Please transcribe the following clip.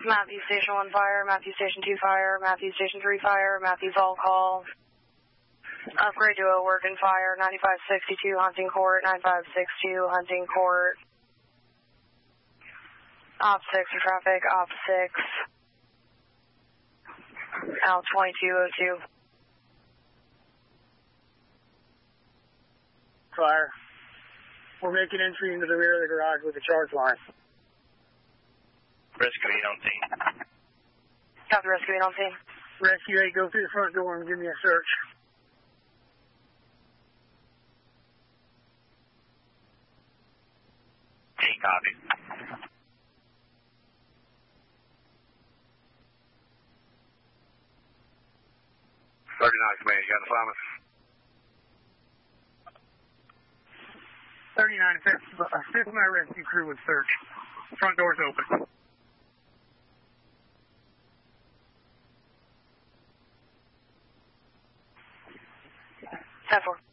Matthew Station 1 fire, Matthew Station 2 fire, Matthew Station 3 fire, Matthew's all call. Upgrade duo working fire, 9562 Hunting Court, 9562 Hunting Court. Op 6 for traffic, Op 6. Al 2202. Fire. We're making entry into the rear of the garage with a charge line. Rescue 8 on scene. Copy, Rescue 8 on scene. Rescue 8, go through the front door and give me a search. Copy. 39 command, you got an assignment? 39, assist my rescue crew with search. Front door's open. 10-4.